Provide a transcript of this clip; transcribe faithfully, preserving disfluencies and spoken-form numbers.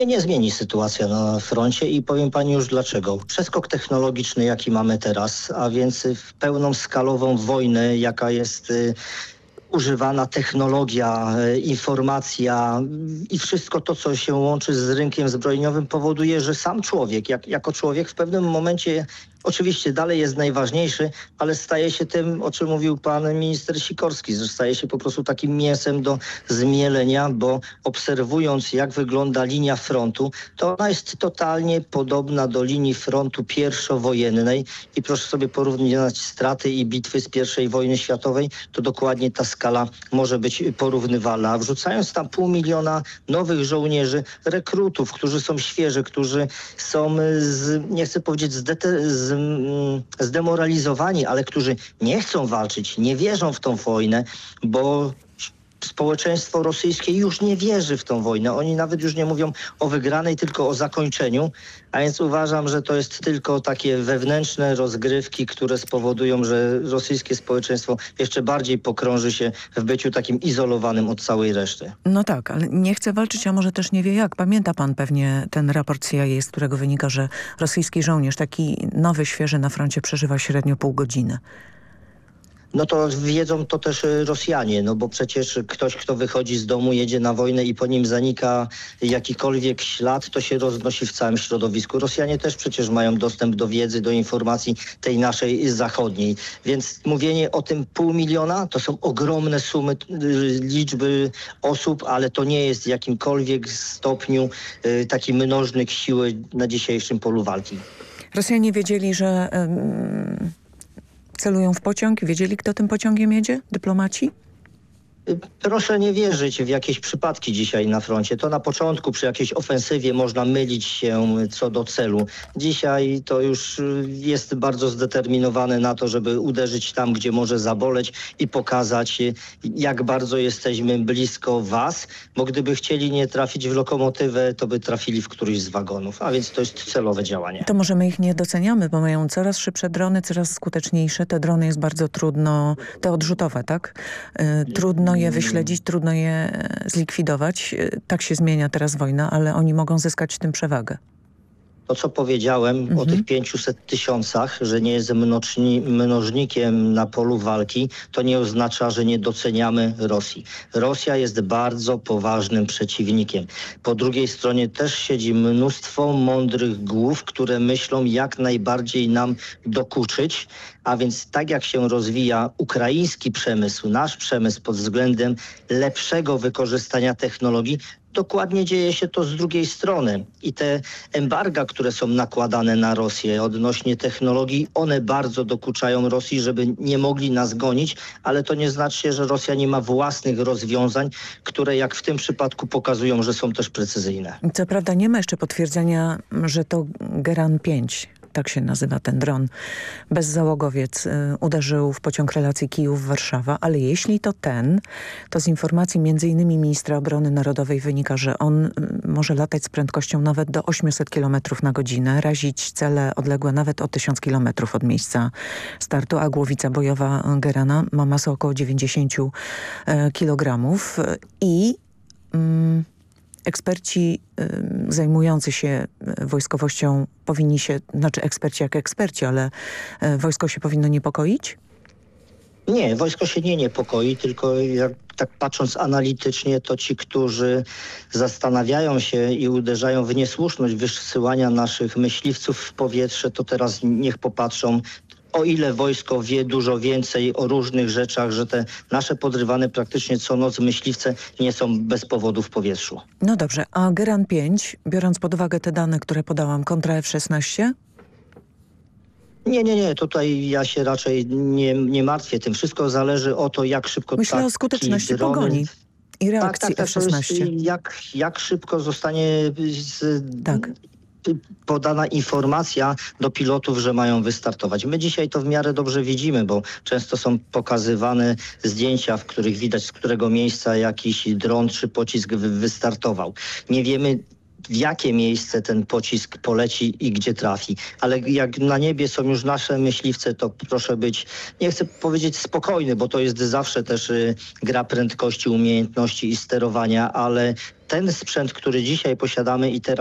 Nie zmieni sytuacja na froncie i powiem pani już dlaczego. Przeskok technologiczny, jaki mamy teraz, a więc w pełną skalową wojnę, jaka jest y, używana technologia, y, informacja i wszystko to, co się łączy z rynkiem zbrojeniowym, powoduje, że sam człowiek, jak, jako człowiek w pewnym momencie oczywiście dalej jest najważniejszy, ale staje się tym, o czym mówił pan minister Sikorski, że staje się po prostu takim mięsem do zmielenia, bo obserwując, jak wygląda linia frontu, to ona jest totalnie podobna do linii frontu pierwszowojennej i proszę sobie porównać straty i bitwy z pierwszej wojny światowej, to dokładnie ta skala może być porównywalna. Wrzucając tam pół miliona nowych żołnierzy, rekrutów, którzy są świeży, którzy są, z, nie chcę powiedzieć, zdete- z zdemoralizowani, ale którzy nie chcą walczyć, nie wierzą w tą wojnę, bo społeczeństwo rosyjskie już nie wierzy w tą wojnę. Oni nawet już nie mówią o wygranej, tylko o zakończeniu. A więc uważam, że to jest tylko takie wewnętrzne rozgrywki, które spowodują, że rosyjskie społeczeństwo jeszcze bardziej pokrąży się w byciu takim izolowanym od całej reszty. No tak, ale nie chce walczyć, a może też nie wie jak. Pamięta pan pewnie ten raport C I A, z którego wynika, że rosyjski żołnierz, taki nowy, świeży na froncie, przeżywa średnio pół godziny. No to wiedzą to też Rosjanie, no bo przecież ktoś, kto wychodzi z domu, jedzie na wojnę i po nim zanika jakikolwiek ślad, to się roznosi w całym środowisku. Rosjanie też przecież mają dostęp do wiedzy, do informacji tej naszej zachodniej. Więc mówienie o tym pół miliona to są ogromne sumy, liczby osób, ale to nie jest w jakimkolwiek stopniu taki mnożnik siły na dzisiejszym polu walki. Rosjanie wiedzieli, że... Um... celują w pociąg i wiedzieli, kto tym pociągiem jedzie? Dyplomaci? Proszę nie wierzyć w jakieś przypadki dzisiaj na froncie. To na początku przy jakiejś ofensywie można mylić się co do celu. Dzisiaj to już jest bardzo zdeterminowane na to, żeby uderzyć tam, gdzie może zaboleć i pokazać, jak bardzo jesteśmy blisko was, bo gdyby chcieli nie trafić w lokomotywę, to by trafili w któryś z wagonów, a więc to jest celowe działanie. To może my ich nie doceniamy, bo mają coraz szybsze drony, coraz skuteczniejsze. Te drony jest bardzo trudno, te odrzutowe, tak? Yy, trudno je wyśledzić, trudno je zlikwidować. Tak się zmienia teraz wojna, ale oni mogą zyskać w tym przewagę. To, co powiedziałem mhm. o tych pięciuset tysiącach, że nie jest mnożni, mnożnikiem na polu walki, to nie oznacza, że nie doceniamy Rosji. Rosja jest bardzo poważnym przeciwnikiem. Po drugiej stronie też siedzi mnóstwo mądrych głów, które myślą, jak najbardziej nam dokuczyć. A więc tak jak się rozwija ukraiński przemysł, nasz przemysł pod względem lepszego wykorzystania technologii, dokładnie dzieje się to z drugiej strony. I te embarga, które są nakładane na Rosję odnośnie technologii, one bardzo dokuczają Rosji, żeby nie mogli nas gonić, ale to nie znaczy, że Rosja nie ma własnych rozwiązań, które jak w tym przypadku pokazują, że są też precyzyjne. Co prawda nie ma jeszcze potwierdzenia, że to Geran pięć. Tak się nazywa ten dron. Bezzałogowiec y, uderzył w pociąg relacji Kijów-Warszawa, ale jeśli to ten, to z informacji między innymi ministra obrony narodowej wynika, że on y, może latać z prędkością nawet do osiemset kilometrów na godzinę, razić cele odległe nawet o tysiąc kilometrów od miejsca startu, a głowica bojowa Gerana ma masę około dziewięćdziesiąt kilogramów i... Mm, Eksperci y, zajmujący się wojskowością powinni się, znaczy eksperci jak eksperci, ale y, wojsko się powinno niepokoić? Nie, wojsko się nie niepokoi, tylko jak tak patrząc analitycznie, to ci, którzy zastanawiają się i uderzają w niesłuszność wysyłania naszych myśliwców w powietrze, to teraz niech popatrzą, o ile wojsko wie dużo więcej o różnych rzeczach, że te nasze podrywane praktycznie co noc myśliwce nie są bez powodu w powietrzu. No dobrze, a Geran pięć, biorąc pod uwagę te dane, które podałam, kontra F szesnaście? Nie, nie, nie. Tutaj ja się raczej nie, nie martwię tym. Wszystko zależy o to, jak szybko... Myślę o skuteczności drony... pogoni i reakcji tak, tak, F szesnaście. Jak, jak szybko zostanie... Z... Tak. podana informacja do pilotów, że mają wystartować. My dzisiaj to w miarę dobrze widzimy, bo często są pokazywane zdjęcia, w których widać, z którego miejsca jakiś dron czy pocisk wystartował. Nie wiemy w jakie miejsce ten pocisk poleci i gdzie trafi. Ale jak na niebie są już nasze myśliwce, to proszę być, nie chcę powiedzieć spokojny, bo to jest zawsze też y, gra prędkości, umiejętności i sterowania, ale ten sprzęt, który dzisiaj posiadamy i teraz